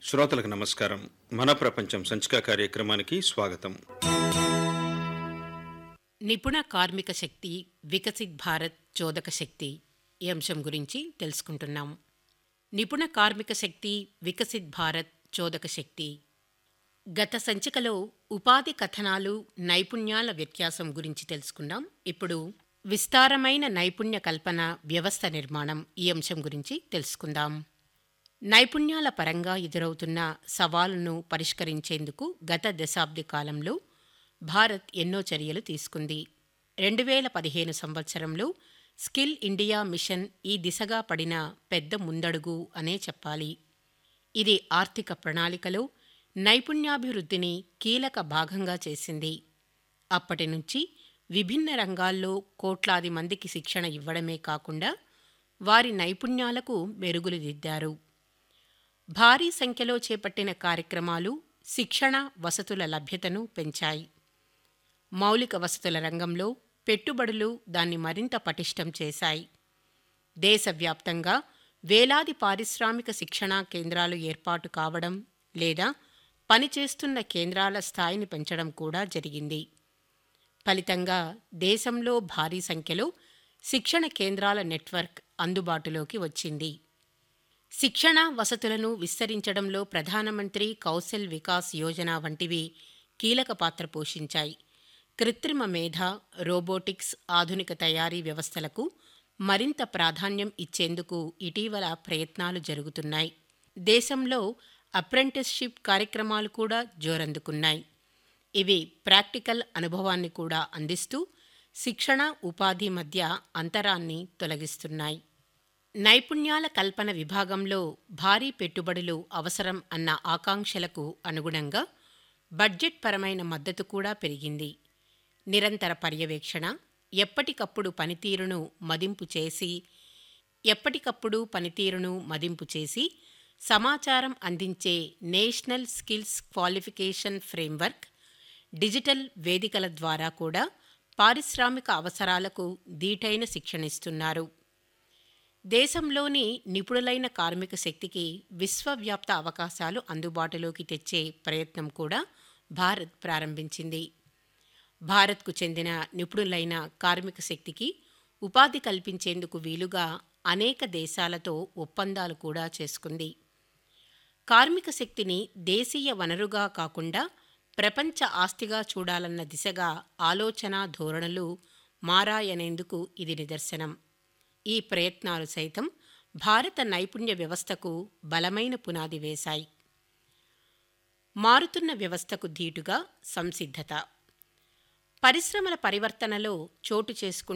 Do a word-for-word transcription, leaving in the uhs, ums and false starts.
శ్రోతలకు నమస్కారం. మన ప్రపంచం సంచిక కార్యక్రమానికి స్వాగతం. నిపుణ కార్మిక శక్తి వికసిత్ భారత్ చోదక శక్తి ఈ అంశం గురించి తెలుసుకుంటున్నాం. నిపుణ కార్మిక శక్తి వికసిత్ భారత్ చోదక శక్తి. గత సంచికలో ఉపాధి కథనాలు, నైపుణ్యాల వ్యత్యాసం గురించి తెలుసుకున్నాం. ఇప్పుడు విస్తారమైన నైపుణ్య కల్పన వ్యవస్థ నిర్మాణం ఈ అంశం గురించి తెలుసుకుందాం. నైపుణ్యాల పరంగా ఎదురవుతున్న సవాలును పరిష్కరించేందుకు గత దశాబ్ది కాలంలో భారత్ ఎన్నో చర్యలు తీసుకుంది. రెండు వేల పదిహేను సంవత్సరంలో స్కిల్ ఇండియా మిషన్ ఈ దిశగా పడిన పెద్ద ముందడుగు అనే చెప్పాలి. ఇది ఆర్థిక ప్రణాళికలో నైపుణ్యాభివృద్ధిని కీలక భాగంగా చేసింది. అప్పటి నుంచి విభిన్న రంగాల్లో కోట్లాది మందికి శిక్షణ ఇవ్వడమే కాకుండా వారి నైపుణ్యాలకు మెరుగులు దిద్దారు. భారీ సంఖ్యలో చేపట్టిన కార్యక్రమాలు శిక్షణ, వసతుల లభ్యతను పెంచాయి. మౌలిక వసతుల రంగంలో పెట్టుబడులు దాన్ని మరింత పటిష్టం చేశాయి. దేశవ్యాప్తంగా వేలాది పారిశ్రామిక శిక్షణా కేంద్రాలు ఏర్పాటు కావడం లేదా పనిచేస్తున్న కేంద్రాల స్థాయిని పెంచడం కూడా జరిగింది. ఫలితంగా దేశంలో భారీ సంఖ్యలో శిక్షణ కేంద్రాల నెట్వర్క్ అందుబాటులోకి వచ్చింది. శిక్షణ వసతులను విస్తరించడంలో ప్రధానమంత్రి కౌశల్ వికాస్ యోజన వంటివి కీలక పాత్ర పోషించాయి. కృత్రిమ మేధ, రోబోటిక్స్, ఆధునిక తయారీ వ్యవస్థలకు మరింత ప్రాధాన్యం ఇచ్చేందుకు ఇటీవల ప్రయత్నాలు జరుగుతున్నాయి. దేశంలో అప్రెంటిస్షిప్ కార్యక్రమాలు కూడా జోరందుకున్నాయి. ఇవి ప్రాక్టికల్ అనుభవాన్ని కూడా అందిస్తూ శిక్షణ, ఉపాధి మధ్య అంతరాన్ని తొలగిస్తున్నాయి. నైపుణ్యాల కల్పన విభాగంలో భారీ పెట్టుబడులు అవసరం అన్న ఆకాంక్షలకు అనుగుణంగా బడ్జెట్ పరమైన మద్దతు కూడా పెరిగింది. నిరంతర పర్యవేక్షణ, ఎప్పటికప్పుడు పనితీరును మదింపు చేసి ఎప్పటికప్పుడు పనితీరును మదింపు చేసి సమాచారం అందించే national skills qualification framework, digital వేదికల ద్వారా కూడా పారిశ్రామిక అవసరాలకు దీటైన శిక్షణిస్తున్నారు. దేశంలోని నిపుణులైన కార్మిక శక్తికి విశ్వవ్యాప్త అవకాశాలు అందుబాటులోకి తెచ్చే ప్రయత్నం కూడా భారత్ ప్రారంభించింది. భారత్కు చెందిన నిపుణులైన కార్మిక శక్తికి ఉపాధి కల్పించేందుకు వీలుగా అనేక దేశాలతో ఒప్పందాలు కూడా చేసుకుంది. కార్మిక శక్తిని దేశీయ వనరుగా కాకుండా ప్రపంచ ఆస్తిగా చూడాలన్న దిశగా ఆలోచన ధోరణులు మారాయనేందుకు ఇది నిదర్శనం. ఈ ప్రయత్నాలు సైతం భారత నైపుణ్య వ్యవస్థకు బలమైన పునాది వేశాయి. మారుతున్న వ్యవస్థకు ధీటుగా సంసిద్ధత. పరిశ్రమల పరివర్తనలో చోటు చేసుకుంటున్న